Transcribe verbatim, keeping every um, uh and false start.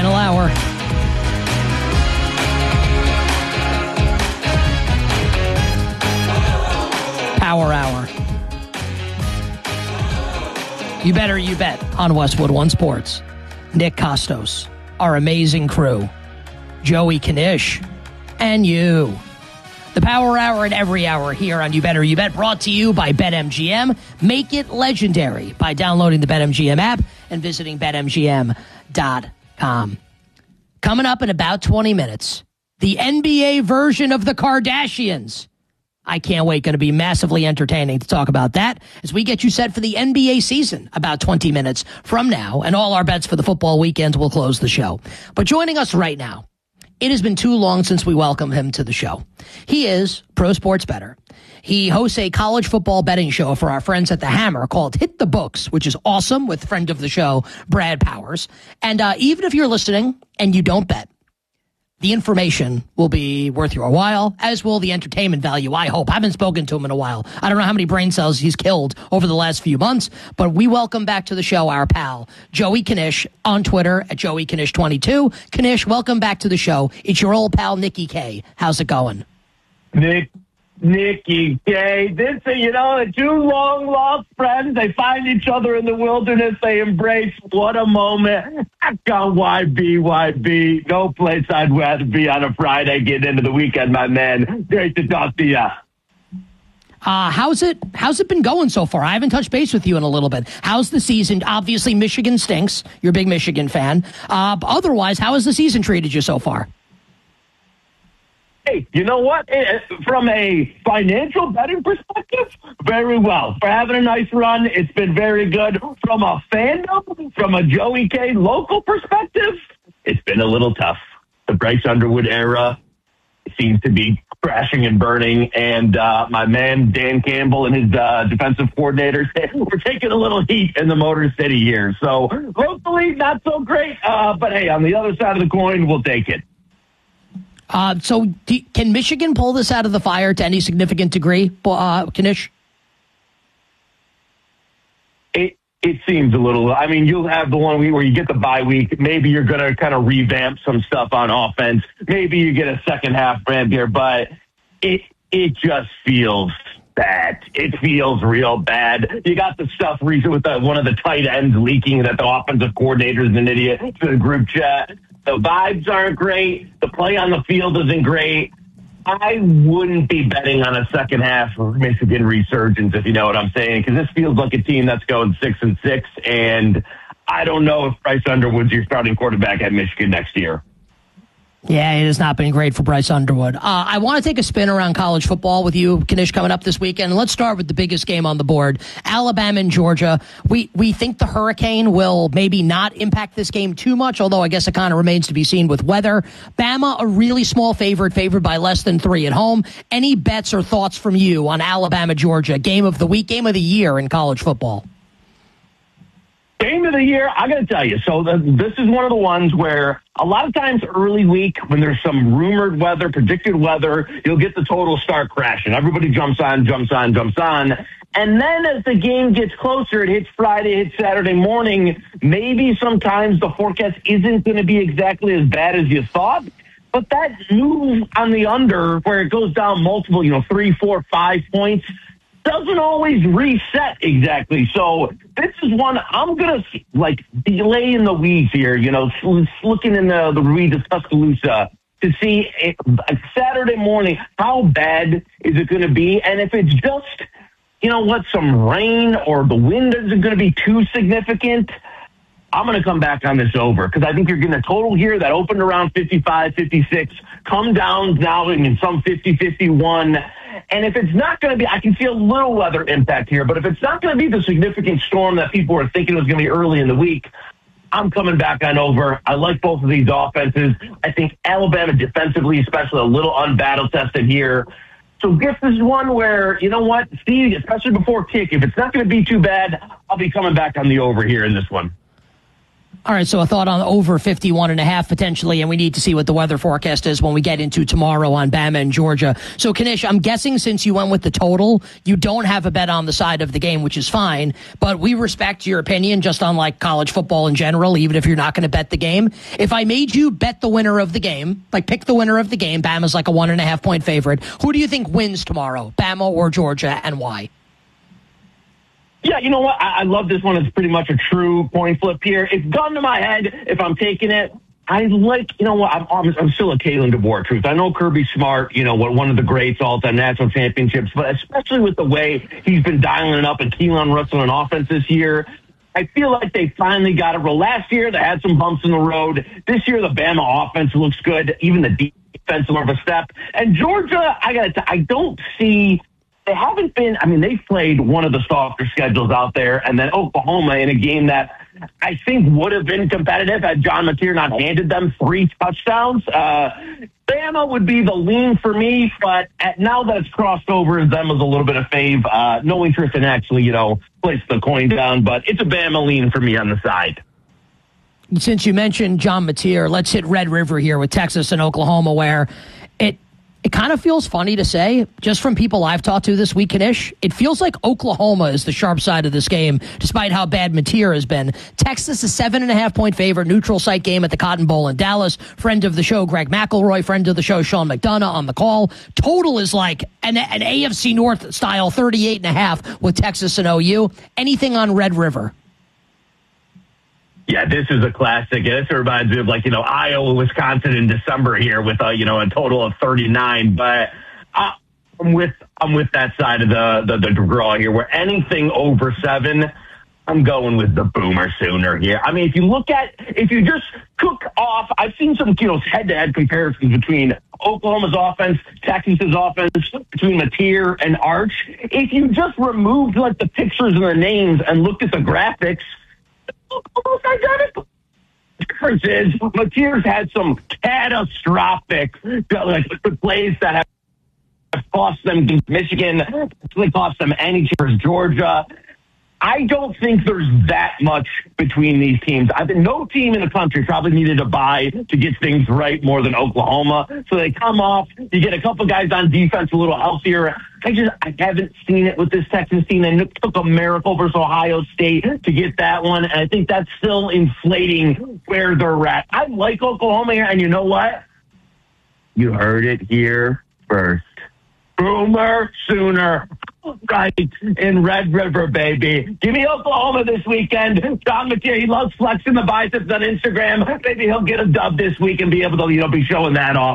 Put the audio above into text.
Final hour. Power hour. You better, you bet on Westwood One Sports. Nick Costos, our amazing crew, Joey Knish, and you. The Power Hour and every hour here on You Better You Bet, brought to you by BetMGM. Make it legendary by downloading the BetMGM app and visiting bet M G M dot com. Coming up in about twenty minutes, the N B A version of the Kardashians. I can't wait. Going to be massively entertaining to talk about that as we get you set for the N B A season about twenty minutes from now. And all our bets for the football weekend will close the show. But joining us right now, it has been too long since we welcome him to the show. He is pro sports bettor. He hosts a college football betting show for our friends at the Hammer called Hit the Books, which is awesome, with friend of the show, Brad Powers. And uh, even if you're listening and you don't bet, the information will be worth your while, as will the entertainment value, I hope. I haven't spoken to him in a while. I don't know how many brain cells he's killed over the last few months, but we welcome back to the show our pal, Joey Knish, on Twitter at Joey Knish twenty-two. Knish, welcome back to the show. It's your old pal, Nicky K. How's it going? Nick, Nicky K. This, you know, two long-lost friends. They find each other in the wilderness. They embrace. What a moment. Go Y B, Y B. No place I'd rather be on a Friday getting into the weekend, my man. Great to talk to you. Uh, how's it, how's it been going so far? I haven't touched base with you in a little bit. How's the season? Obviously, Michigan stinks. You're a big Michigan fan. Uh, but otherwise, how has the season treated you so far? Hey, you know what? From a financial betting perspective, very well. For having a nice run, it's been very good. From a fandom, from a Joey K local perspective, it's been a little tough. The Bryce Underwood era seems to be crashing and burning, and uh, my man Dan Campbell and his uh, defensive coordinators, we're taking a little heat in the Motor City here. So locally, not so great, uh, but hey, on the other side of the coin, we'll take it. Uh, so do, can Michigan pull this out of the fire to any significant degree, uh, Knish? It it seems a little. I mean, you'll have the one week where you get the bye week. Maybe you're going to kind of revamp some stuff on offense. Maybe you get a second half brand here, but it it just feels bad. It feels real bad. You got the stuff recent with the, one of the tight ends leaking that the offensive coordinator is an idiot to the group chat. The vibes aren't great. The play on the field isn't great. I wouldn't be betting on a second half of Michigan resurgence, if you know what I'm saying, because this feels like a team that's going six and six, and I don't know if Bryce Underwood's your starting quarterback at Michigan next year. Yeah, it has not been great for Bryce Underwood. Uh, I want to take a spin around college football with you, Knish, coming up this weekend. And let's start with the biggest game on the board, Alabama and Georgia. We we think the hurricane will maybe not impact this game too much, although I guess it kind of remains to be seen with weather. Bama, a really small favorite, favored by less than three at home. Any bets or thoughts from you on Alabama, Georgia, game of the week, game of the year in college football? Game of the year, I got to tell you. So the, this is one of the ones where a lot of times early week, when there's some rumored weather, predicted weather, you'll get the total start crashing. Everybody jumps on, jumps on, jumps on. And then as the game gets closer, it hits Friday, it hits Saturday morning, maybe sometimes the forecast isn't going to be exactly as bad as you thought. But that move on the under where it goes down multiple, you know, three, four, five points, doesn't always reset exactly. So this is one I'm going to, like, delay in the weeds here, you know, looking in the, the read of Tuscaloosa to see a, a Saturday morning, how bad is it going to be? And if it's just, you know what, some rain or the wind isn't going to be too significant, I'm going to come back on this over because I think you're getting a total here that opened around fifty-five, fifty-six, come down now in some fifty, fifty-one. And if it's not going to be, I can see a little weather impact here, but if it's not going to be the significant storm that people were thinking it was going to be early in the week, I'm coming back on over. I like both of these offenses. I think Alabama defensively, especially a little unbattle tested here. So this is one where, you know what, Steve, especially before kick, if it's not going to be too bad, I'll be coming back on the over here in this one. All right, so a thought on over fifty-one and a half potentially, and we need to see what the weather forecast is when we get into tomorrow on Bama and Georgia. So, Kanish, I'm guessing since you went with the total, you don't have a bet on the side of the game, which is fine, but we respect your opinion just on, like, college football in general, even if you're not going to bet the game. If I made you bet the winner of the game, like pick the winner of the game, Bama's like a one and a half point favorite, who do you think wins tomorrow, Bama or Georgia, and why? Yeah, you know what? I, I love this one. It's pretty much a true coin flip here. It's gun to my head if I'm taking it. I like, you know what? I'm, I'm, I'm still a Kalen DeBoer truth. I know Kirby Smart, you know, one of the greats, all-time national championships, but especially with the way he's been dialing it up and Keelan Russell in offense this year, I feel like they finally got it roll. Last year, they had some bumps in the road. This year, the Bama offense looks good. Even the defense is more of a step. And Georgia, I got to I don't see... They haven't been, I mean, they've played one of the softer schedules out there, and then Oklahoma in a game that I think would have been competitive had John Mateer not handed them three touchdowns. Uh, Bama would be the lean for me, but at, now that it's crossed over, them is a little bit of fave. Uh, no interest in actually, you know, place the coin down, but it's a Bama lean for me on the side. Since you mentioned John Mateer, let's hit Red River here with Texas and Oklahoma, where it It kind of feels funny to say, just from people I've talked to this weekend-ish, it feels like Oklahoma is the sharp side of this game, despite how bad Mateer has been. Texas, a seven and a half point favorite, neutral site game at the Cotton Bowl in Dallas. Friend of the show, Greg McElroy. Friend of the show, Sean McDonough on the call. Total is like an, an A F C North style thirty-eight and a half with Texas and O U. Anything on Red River? Yeah, this is a classic. This reminds me of, like, you know, Iowa, Wisconsin in December here with, a, you know, a total of thirty-nine. But I'm with I'm with that side of the, the, the draw here, where anything over seven, I'm going with the Boomer Sooner here. I mean, if you look at, if you just cook off, I've seen some, you know, head-to-head comparisons between Oklahoma's offense, Texas's offense, between Mateer and Arch. If you just removed, like, the pictures and the names and looked at the graphics, almost identical. The difference is Mateer's had some catastrophic like plays that have cost them Michigan, actually cost them any chance Georgia. I don't think there's that much between these teams. I think no team in the country probably needed a bye to get things right more than Oklahoma. So they come off, you get a couple guys on defense a little healthier. I just I haven't seen it with this Texas team. They took a miracle versus Ohio State to get that one, and I think that's still inflating where they're at. I like Oklahoma here, and you know what? You heard it here first. Boomer Sooner, right in Red River, baby. Give me Oklahoma this weekend. John Mateer, he loves flexing the biceps on Instagram. Maybe he'll get a dub this week and be able to, you know, be showing that off.